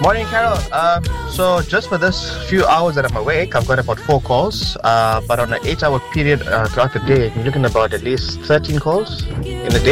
Morning, Carol. So just for this few hours that I'm awake, I've got about 4 calls. But on an 8-hour period throughout the day, you're looking about at least 13 calls in a day.